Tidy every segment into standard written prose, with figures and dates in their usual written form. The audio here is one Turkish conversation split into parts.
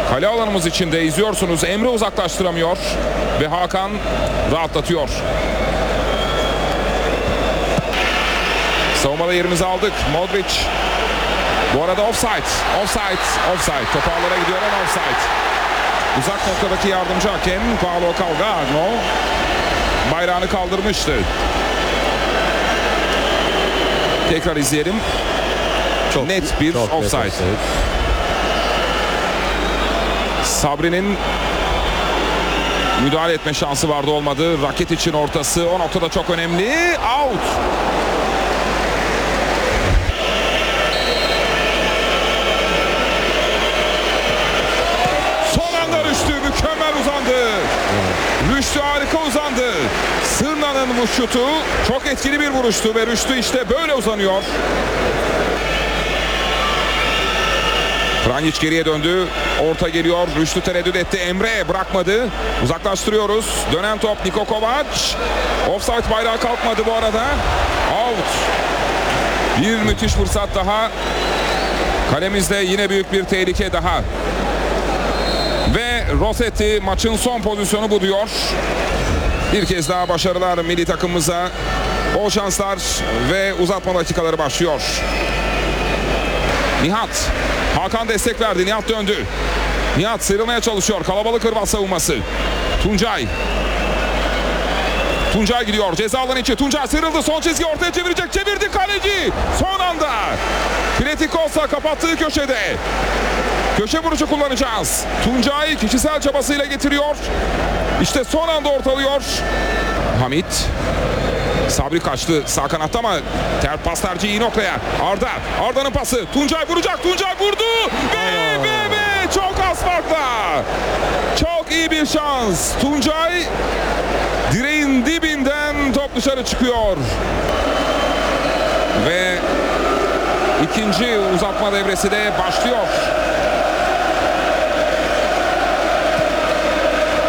Kale alanımız içinde izliyorsunuz. Emre uzaklaştıramıyor ve Hakan rahatlatıyor. Savunmada yerimizi aldık. Modric. Bu arada offside. Top ağlara gidiyor ama offside. Uzak noktadaki yardımcı hakem Paolo Calgano bayrağını kaldırmıştı. Tekrar izleyelim. Çok net bir offside. Sabri'nin müdahale etme şansı vardı, olmadı. Rakitic'in ortası o noktada çok önemli. Out. Son anda Rüştü mükemmel uzandı. Rüştü harika uzandı. Sırna'nın bu şutu çok etkili bir vuruştu ve Rüştü işte böyle uzanıyor. Pranjic geriye döndü. Orta geliyor. Rüştü tereddüt etti. Emre bırakmadı. Uzaklaştırıyoruz. Dönen top Niko Kovac. Offside bayrağı kalkmadı bu arada. Out. Bir müthiş fırsat daha. Kalemizde yine büyük bir tehlike daha. Ve Rossetti maçın son pozisyonu bu diyor. Bir kez daha başarılar milli takımımıza. Bol şanslar ve uzatma dakikaları başlıyor. Nihat. Hakan destek verdi. Nihat döndü. Nihat sıyrılmaya çalışıyor. Kalabalık Hırvat savunması. Tuncay. Tuncay gidiyor. Ceza alanı içi. Tuncay sıyrıldı. Son çizgi ortaya çevirecek. Çevirdi kaleci. Son anda. Pletikosa kapattığı köşede. Köşe vuruşu kullanacağız. Tuncay kişisel çabasıyla getiriyor. İşte son anda ortalıyor. Hamit. Sabri kaçtı sağ kanatta ama pas tercihi iyi noktaya. Arda'nın pası. Tuncay vuracak. Tuncay vurdu. Ve çok az farkla. Çok iyi bir şans. Tuncay direğin dibinden top dışarı çıkıyor. Ve ikinci uzatma devresi de başlıyor.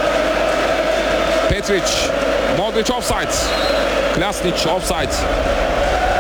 Petric. Modric offside. Klasnic offside.